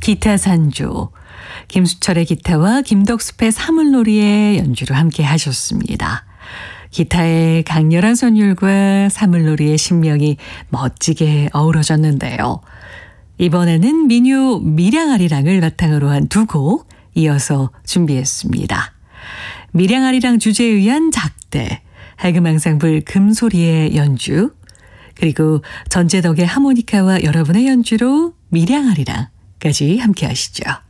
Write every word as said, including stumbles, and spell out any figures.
기타 산조, 김수철의 기타와 김덕숲의 사물놀이의 연주로 함께 하셨습니다. 기타의 강렬한 선율과 사물놀이의 신명이 멋지게 어우러졌는데요. 이번에는 민요 밀양아리랑을 바탕으로 한 두 곡 이어서 준비했습니다. 밀양아리랑 주제에 의한 작대, 해금앙상블 금소리의 연주, 그리고 전재덕의 하모니카와 여러분의 연주로 밀양아리랑까지 함께 하시죠.